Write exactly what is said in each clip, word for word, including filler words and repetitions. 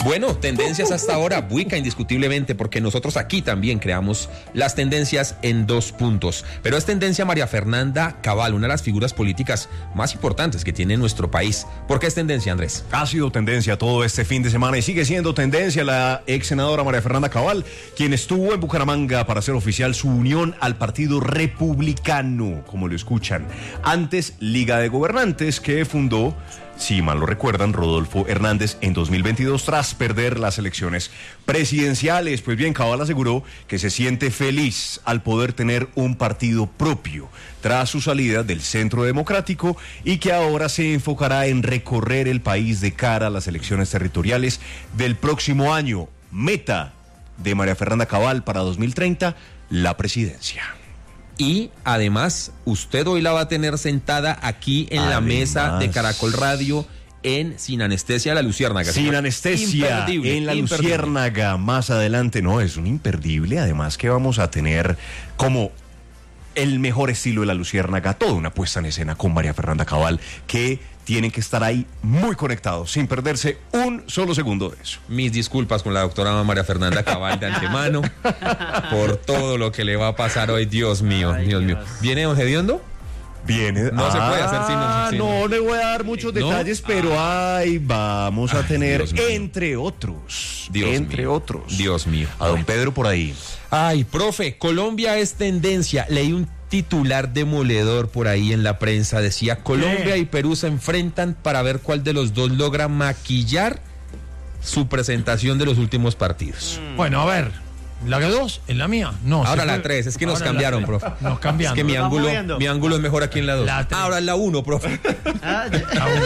Bueno, tendencias hasta ahora, Buica indiscutiblemente, porque nosotros aquí también creamos las tendencias en dos puntos. Pero es tendencia María Fernanda Cabal, una de las figuras políticas más importantes que tiene nuestro país. ¿Por qué es tendencia, Andrés? Ha sido tendencia todo este fin de semana y sigue siendo tendencia la ex senadora María Fernanda Cabal, quien estuvo en Bucaramanga para hacer oficial su unión al Partido Republicano, como lo escuchan. Antes, Liga de Gobernantes, que fundó, si mal lo recuerdan, Rodolfo Hernández en dos mil veintidós tras perder las elecciones presidenciales. Pues bien, Cabal aseguró que se siente feliz al poder tener un partido propio tras su salida del Centro Democrático y que ahora se enfocará en recorrer el país de cara a las elecciones territoriales del próximo año. Meta de María Fernanda Cabal para dos mil treinta, la presidencia. Y además, usted hoy la va a tener sentada aquí en además, la mesa de Caracol Radio en Sin Anestesia La Luciérnaga. Sin Anestesia en La Luciérnaga. Más adelante, no, es un imperdible. Además que vamos a tener como el mejor estilo de La Luciérnaga, toda una puesta en escena con María Fernanda Cabal, que tienen que estar ahí muy conectados, sin perderse un solo segundo de eso. Mis disculpas con la doctora María Fernanda Cabal de antemano por todo lo que le va a pasar hoy. Dios mío, Ay, Dios, Dios mío. ¿Viene don Gediondo? Viene. No ah, se puede hacer sin, sin... No le voy a dar muchos ¿No? detalles, pero ah. ahí vamos a Ay, tener, entre otros, Dios entre mío. otros, Dios mío. A don Pedro por ahí. Ay, profe, Colombia es tendencia. Leí un titular demoledor por ahí en la prensa. Decía, Colombia ¿Qué? y Perú se enfrentan para ver cuál de los dos logra maquillar su presentación de los últimos partidos. Mm. Bueno, a ver, ¿la que dos? ¿En la mía? No. Ahora la tres, es que nos cambiaron, profe. Nos cambiaron. Es que mi ángulo, mi ángulo es mejor aquí en la dos. La Ahora en la uno, profe. La uno.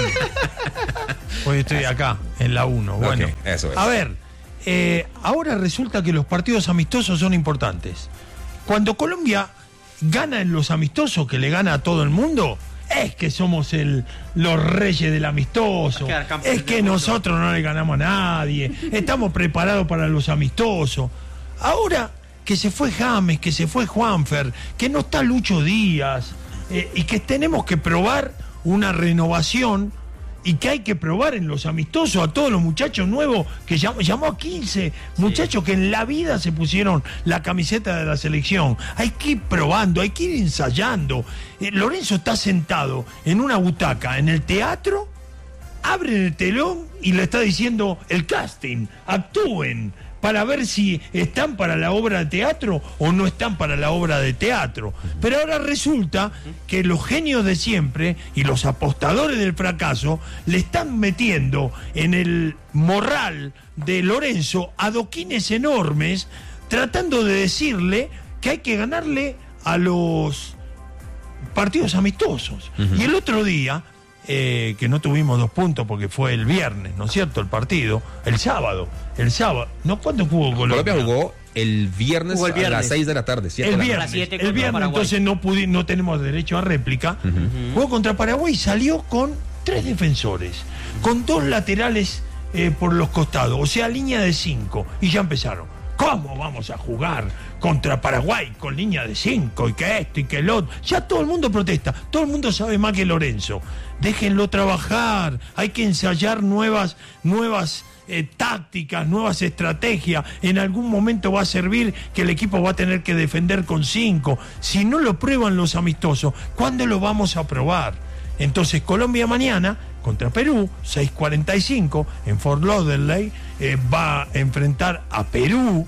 Hoy estoy acá, en la uno. Bueno, okay, eso es. A ver, eh, ahora resulta que los partidos amistosos son importantes. Cuando Colombia gana en los amistosos, que le gana a todo el mundo, es que somos el, los reyes del amistoso, es que nosotros no le ganamos a nadie, estamos preparados para los amistosos. Ahora que se fue James, que se fue Juanfer, que no está Lucho Díaz, eh, y que tenemos que probar una renovación, y que hay que probar en los amistosos a todos los muchachos nuevos, que llamó, llamó a quince muchachos sí. que en la vida se pusieron la camiseta de la selección. Hay que ir probando, hay que ir ensayando. Eh, Lorenzo está sentado en una butaca en el teatro, abren el telón y le está diciendo el casting, actúen, para ver si están para la obra de teatro o no están para la obra de teatro. Pero ahora resulta que los genios de siempre y los apostadores del fracaso le están metiendo en el morral de Lorenzo adoquines enormes, tratando de decirle que hay que ganarle a los partidos amistosos. Uh-huh. Y el otro día, eh, que no tuvimos dos puntos porque fue el viernes, ¿no es cierto?, el partido, el sábado, el sábado, ¿no? ¿Cuándo jugó Colombia? Colombia jugó el viernes, jugó el viernes a las seis de la tarde. El viernes, siete el viernes entonces no, pudi- no tenemos derecho a réplica. Uh-huh. Uh-huh. Jugó contra Paraguay y salió con tres defensores, con dos laterales eh, por los costados, o sea, línea de cinco, y ya empezaron. ¿Cómo vamos a jugar contra Paraguay con línea de cinco y que esto y que el otro? Ya todo el mundo protesta, todo el mundo sabe más que Lorenzo. Déjenlo trabajar, hay que ensayar nuevas, nuevas eh, tácticas, nuevas estrategias. En algún momento va a servir que el equipo va a tener que defender con cinco. Si no lo prueban los amistosos, ¿cuándo lo vamos a probar? Entonces Colombia mañana contra Perú, seis cuarenta y cinco, en Fort Lauderdale, eh, va a enfrentar a Perú,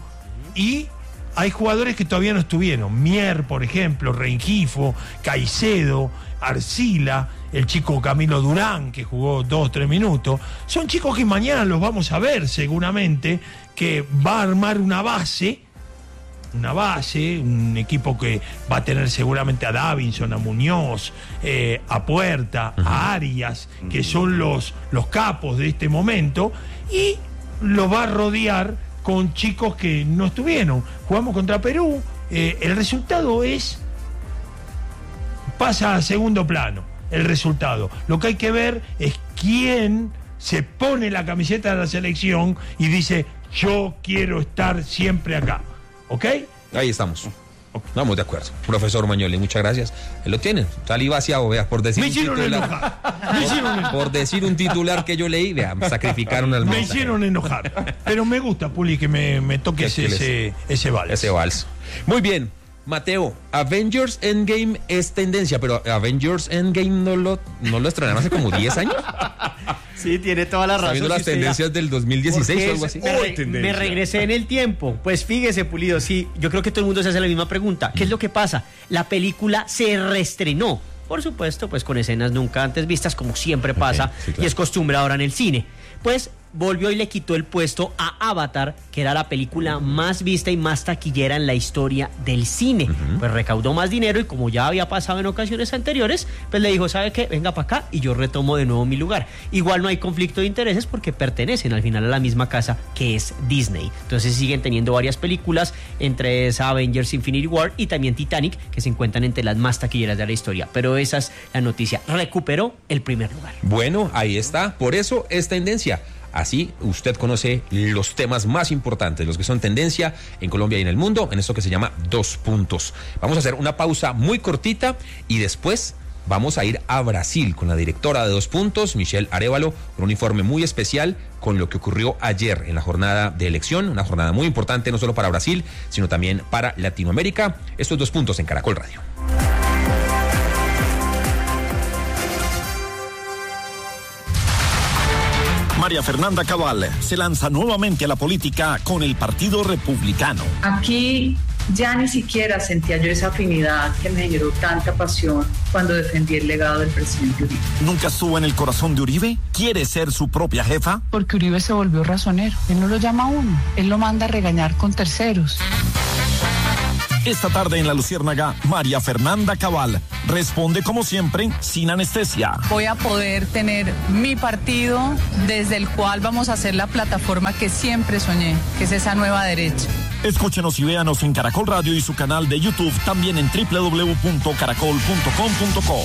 y hay jugadores que todavía no estuvieron. Mier, por ejemplo, Rengifo, Caicedo, Arcila, el chico Camilo Durán, que jugó dos o tres minutos. Son chicos que mañana los vamos a ver seguramente, que va a armar una base, una base, un equipo que va a tener seguramente a Davinson, a Muñoz, eh, a Puerta, uh-huh. a Arias, que son los, los capos de este momento, y lo va a rodear con chicos que no estuvieron. Jugamos contra Perú, eh, el resultado es, pasa a segundo plano, el resultado. Lo que hay que ver es quién se pone la camiseta de la selección y dice, yo quiero estar siempre acá. ¿Ok? Ahí estamos. Estamos de acuerdo. Profesor Mañoli, muchas gracias. Él lo tiene. Salí vaciado, vea, por decir Me un hicieron titular. enojar. Me hicieron enojar. Por decir un titular que yo leí, vea, sacrificaron al Me mensaje. hicieron enojar. Pero me gusta, Puli, que me, me toques Que- que les- ese, ese vals. Ese vals. Muy bien. Mateo, Avengers Endgame es tendencia, pero Avengers Endgame no lo, no lo estrenaron hace como diez años. Sí, tiene toda la razón. Sabiendo si las usted dirá, tendencias del dos mil dieciséis ¿por o qué algo es- así. Me, Hoy re- tendencia. me regresé en el tiempo. Pues fíjese, Pulido, sí, yo creo que todo el mundo se hace la misma pregunta. ¿Qué es lo que pasa? La película se reestrenó. Por supuesto, pues con escenas nunca antes vistas, como siempre pasa, sí, claro. y es costumbre ahora en el cine. Pues volvió y le quitó el puesto a Avatar, que era la película más vista y más taquillera en la historia del cine. Pues recaudó más dinero y como ya había pasado en ocasiones anteriores, pues le dijo, ¿sabe qué? Venga para acá y yo retomo de nuevo mi lugar. Igual no hay conflicto de intereses porque pertenecen al final a la misma casa que es Disney. Entonces siguen teniendo varias películas, entre esa Avengers Infinity War y también Titanic, que se encuentran entre las más taquilleras de la historia. Pero esa es la noticia. Recuperó el primer lugar. Bueno, ahí está. Por eso es tendencia. Así usted conoce los temas más importantes, los que son tendencia en Colombia y en el mundo, en esto que se llama Dos Puntos. Vamos a hacer una pausa muy cortita y después vamos a ir a Brasil con la directora de Dos Puntos, Michelle Arévalo, con un informe muy especial con lo que ocurrió ayer en la jornada de elección, una jornada muy importante no solo para Brasil, sino también para Latinoamérica. Estos Dos Puntos en Caracol Radio. María Fernanda Cabal se lanza nuevamente a la política con el Partido Republicano. Aquí ya ni siquiera sentía yo esa afinidad que me generó tanta pasión cuando defendí el legado del presidente Uribe. ¿Nunca estuvo en el corazón de Uribe? ¿Quiere ser su propia jefa? Porque Uribe se volvió razonero. Él no lo llama a uno, él lo manda a regañar con terceros. Esta tarde en La Luciérnaga, María Fernanda Cabal responde como siempre, sin anestesia. Voy a poder tener mi partido desde el cual vamos a hacer la plataforma que siempre soñé, que es esa nueva derecha. Escúchenos y véanos en Caracol Radio y su canal de YouTube, también en doble u doble u doble u punto caracol punto com punto co.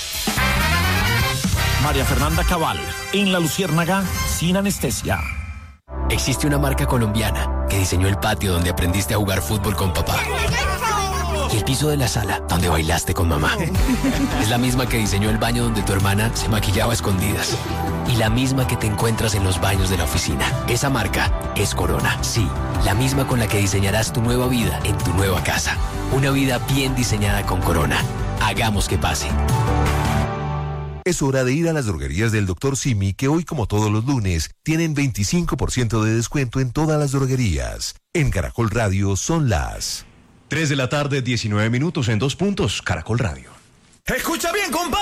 María Fernanda Cabal, en La Luciérnaga, sin anestesia. Existe una marca colombiana que diseñó el patio donde aprendiste a jugar fútbol con papá. Y el piso de la sala donde bailaste con mamá. Es la misma que diseñó el baño donde tu hermana se maquillaba a escondidas. Y la misma que te encuentras en los baños de la oficina. Esa marca es Corona. Sí, la misma con la que diseñarás tu nueva vida en tu nueva casa. Una vida bien diseñada con Corona. Hagamos que pase. Es hora de ir a las droguerías del doctor Simi, que hoy, como todos los lunes, tienen veinticinco por ciento de descuento en todas las droguerías. En Caracol Radio son las tres de la tarde, diecinueve minutos en Dos Puntos, Caracol Radio. Escucha bien, compadre.